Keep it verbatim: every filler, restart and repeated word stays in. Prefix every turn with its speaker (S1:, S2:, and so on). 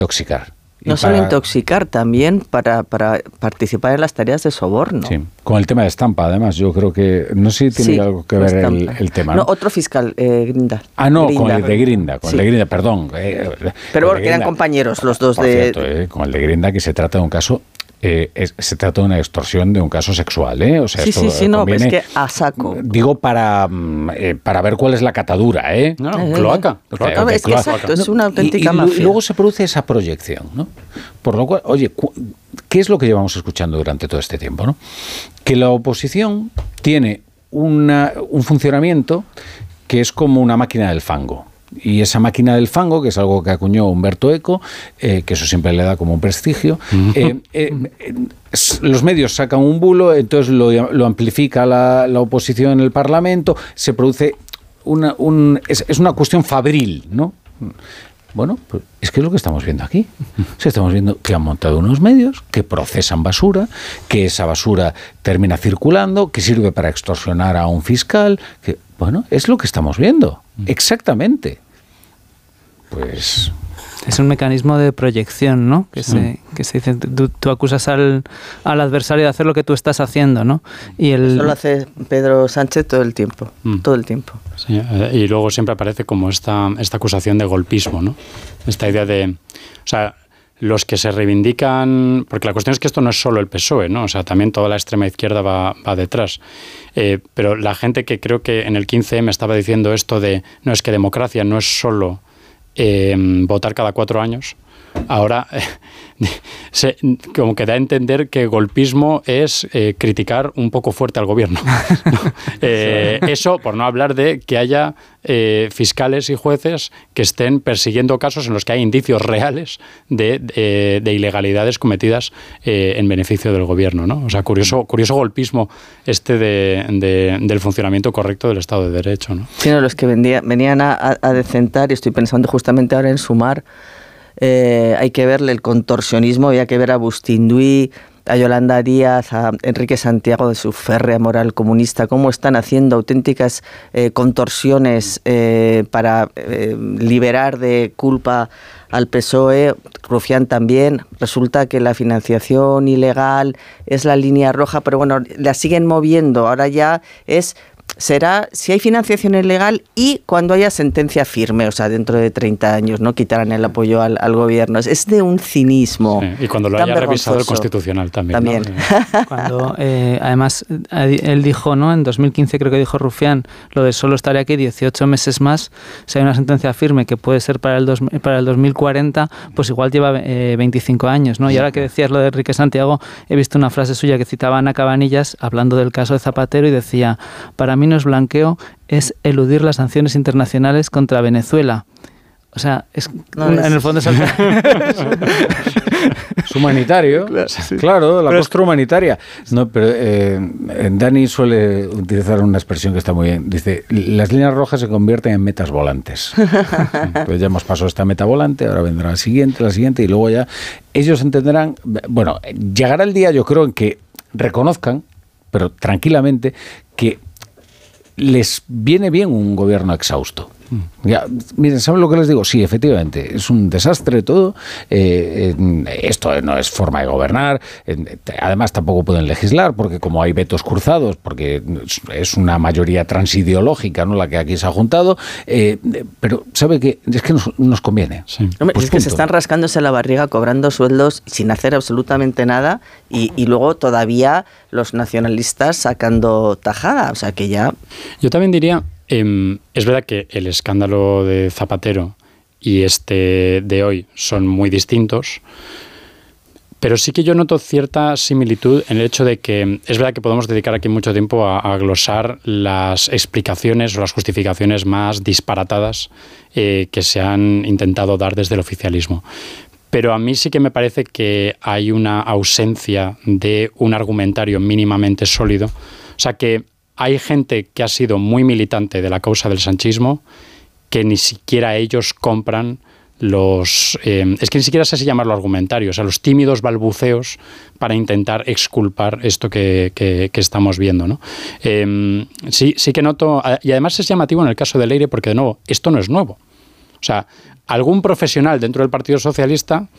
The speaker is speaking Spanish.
S1: intoxicar.
S2: No solo para, intoxicar, también para, para participar en las tareas de soborno.
S1: Sí, con el tema de Estampa, además, yo creo que, no sé si tiene
S2: sí,
S1: algo que ver el, el tema.
S2: No,
S1: ¿no?
S2: otro fiscal, eh, Grinda.
S1: Ah, no,
S2: Grinda.
S1: con el de Grinda, con
S2: sí.
S1: el de Grinda, perdón. Eh,
S2: Pero bueno, que eran compañeros los dos
S1: por
S2: de...
S1: Cierto, eh, con el de Grinda, que se trata de un caso... Eh, es, se trata de una extorsión de un caso sexual, ¿eh? O sea,
S2: sí,
S1: esto
S2: sí, sí, no,
S1: conviene,
S2: es que a saco.
S1: Digo para, eh, para ver cuál es la catadura, ¿eh?
S3: No, no, cloaca.
S2: cloaca.
S1: Okay,
S2: es que
S1: cloaca.
S2: exacto, es una auténtica
S1: y, y,
S2: mafia.
S1: Y luego se produce esa proyección, ¿no? Por lo cual, oye, ¿qué es lo que llevamos escuchando durante todo este tiempo, ¿no? Que la oposición tiene una, un funcionamiento que es como una máquina del fango. Y esa máquina del fango, que es algo que acuñó Humberto Eco, eh, que eso siempre le da como un prestigio, eh, eh, eh, los medios sacan un bulo, entonces lo, lo amplifica la, la oposición en el Parlamento, se produce una, un, es, es una cuestión fabril, ¿no? Bueno, pues es que es lo que estamos viendo aquí. O sea, estamos viendo que han montado unos medios que procesan basura, que esa basura termina circulando, que sirve para extorsionar a un fiscal, que, bueno, es lo que estamos viendo. Exactamente. Pues...
S4: Es un mecanismo de proyección, ¿no? Que, sí. se, que se dice, tú, tú acusas al, al adversario de hacer lo que tú estás haciendo, ¿no? Y el...
S2: Eso lo hace Pedro Sánchez todo el tiempo, mm. todo el tiempo.
S3: Sí, y luego siempre aparece como esta, esta acusación de golpismo, ¿no? Esta idea de... O sea, los que se reivindican... Porque la cuestión es que esto no es solo el P S O E, ¿no? O sea, también toda la extrema izquierda va, va detrás. Eh, pero la gente que creo que en el quince eme estaba diciendo esto de... No, es que democracia no es solo... Eh, votar cada cuatro años, ahora eh, se, como que da a entender que golpismo es eh, criticar un poco fuerte al gobierno. ¿No? Eh, eso, por no hablar de que haya eh, fiscales y jueces que estén persiguiendo casos en los que hay indicios reales de, de, de ilegalidades cometidas eh, en beneficio del gobierno, ¿no? O sea, curioso, curioso golpismo este de, de, del funcionamiento correcto del Estado de Derecho, ¿no?
S2: Sí, no, los que vendía, venían a, a decentar, y estoy pensando justamente ahora en Sumar, eh, hay que verle el contorsionismo, había que ver a Bustinduy, a Yolanda Díaz, a Enrique Santiago de su férrea moral comunista, cómo están haciendo auténticas eh, contorsiones eh, para eh, liberar de culpa al P S O E. Rufián también. Resulta que la financiación ilegal es la línea roja, pero bueno, la siguen moviendo. Ahora ya es... será si hay financiación ilegal y cuando haya sentencia firme, o sea, dentro de treinta años, ¿no? Quitarán el apoyo al, al gobierno. Es de un cinismo.
S3: Sí, y cuando lo haya revisado el Constitucional también.
S2: También.
S3: ¿No?
S4: Cuando, eh, además, él dijo, ¿no? En dos mil quince creo que dijo Rufián, lo de solo estaré aquí dieciocho meses más, si hay una sentencia firme que puede ser para el, dos, para el dos mil cuarenta, pues igual lleva eh, veinticinco años, ¿no? Y ahora que decías lo de Enrique Santiago, he visto una frase suya que citaba a Ana Cabanillas, hablando del caso de Zapatero, y decía, para mí no es blanqueo, es eludir las sanciones internacionales contra Venezuela. O sea, es,
S2: no,
S4: una,
S2: es...
S4: en el fondo es...
S1: es humanitario, claro, sí. Claro, la
S4: pero
S1: postura es... humanitaria. No, pero eh, Dani suele utilizar una expresión que está muy bien. Dice, las líneas rojas se convierten en metas volantes. Pues ya hemos pasado esta meta volante, ahora vendrá la siguiente, la siguiente, y luego ya ellos entenderán... Bueno, llegará el día, yo creo, en que reconozcan, pero tranquilamente, que les viene bien un gobierno exhausto. Ya, miren, ¿saben lo que les digo? Sí, efectivamente, es un desastre todo. Eh, eh, esto no es forma de gobernar. Eh, además, tampoco pueden legislar porque como hay vetos cruzados, porque es una mayoría transideológica, ¿no?, la que aquí se ha juntado. Eh, pero, ¿sabe qué? Es que nos, nos conviene.
S2: Sí. Hombre, pues es punto. Que se están rascándose la barriga, cobrando sueldos sin hacer absolutamente nada y, y luego todavía los nacionalistas sacando tajada. O sea que ya...
S3: Yo también diría... Eh, es verdad que el escándalo de Zapatero y este de hoy son muy distintos, pero sí que yo noto cierta similitud en el hecho de que es verdad que podemos dedicar aquí mucho tiempo a, a glosar las explicaciones o las justificaciones más disparatadas eh, que se han intentado dar desde el oficialismo. Pero a mí sí que me parece que hay una ausencia de un argumentario mínimamente sólido. O sea que hay gente que ha sido muy militante de la causa del sanchismo que ni siquiera ellos compran los... Eh, es que ni siquiera sé si llamarlo argumentario, o sea, los tímidos balbuceos para intentar exculpar esto que, que, que estamos viendo, ¿no? Eh, sí, sí que noto... Y además es llamativo en el caso de Leire porque, de nuevo, esto no es nuevo. O sea, algún profesional dentro del Partido Socialista